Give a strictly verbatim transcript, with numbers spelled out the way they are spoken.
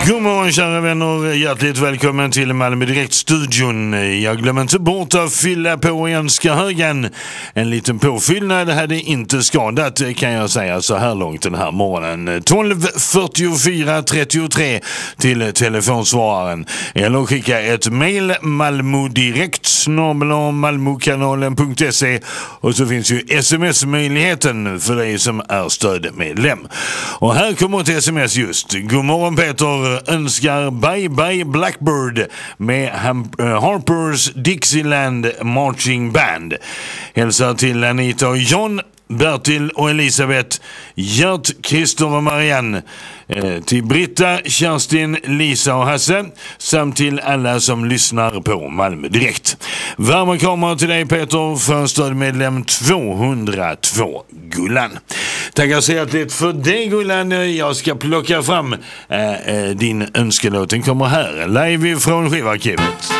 God morgon kära vänner, hjärtligt välkommen till Malmö Direkt-studion. Jag glömmer inte bort att fylla på i önska högen. En liten påfyllnad hade inte skadat kan jag säga så här långt den här morgonen. tolv fyrtiofyra trettiotre till telefonsvararen. Eller skicka ett mejl malmodirekt snabel-a malmokanalen punkt se och så finns ju sms-möjligheten för dig som är stödmedlem. Och här kommer ett sms just. God morgon Peter. Önskar Bye Bye Blackbird med Harpers Dixieland Marching Band. Hälsar till Anita och John, Bertil och Elisabeth, Gert, Christer och Marianne, eh, till Britta, Kerstin, Lisa och Hasse samt till alla som lyssnar på Malmö Direkt. Varma kramar till dig Peter för stödmedlem tvåhundratvå Gullan. Tackar så hjärtligt för det Gullan. Jag ska plocka fram eh, eh, din önskelåt. Den kommer här live från skivarkivet.